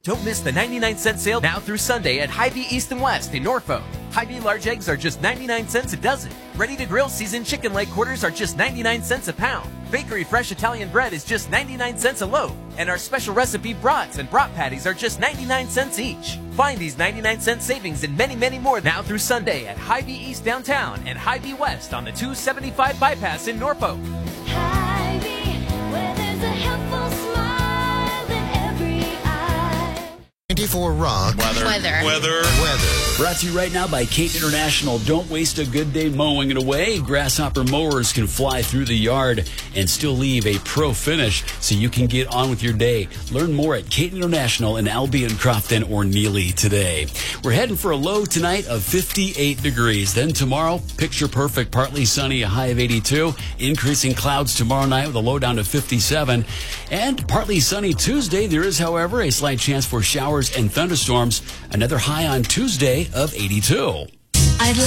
Don't miss the 99-cent sale now through Sunday at Hy-Vee East and West in Norfolk. Hy-Vee large eggs are just 99 cents a dozen. Ready-to-grill seasoned chicken leg quarters are just 99 cents a pound. Bakery fresh Italian bread is just 99 cents a loaf. And our special recipe brats and brat patties are just 99 cents each. Find these 99-cent savings and many, many more now through Sunday at Hy-Vee East downtown and Hy-Vee West on the 275 bypass in Norfolk. Hy-Vee, where there's a helpful smile in every eye. 94 Rock. Weather. Brought to you right now by Cape International. Don't waste a good day mowing it away. Grasshopper mowers can fly through the yard and still leave a pro finish so you can get on with your day. Learn more at Cape International in Albion, Crofton, or Neely today. We're heading for a low tonight of 58 degrees. Then tomorrow, picture perfect, partly sunny, a high of 82. Increasing clouds tomorrow night with a low down to 57. And partly sunny Tuesday. There is, however, a slight chance for showers and thunderstorms. Another high on Tuesday of 82.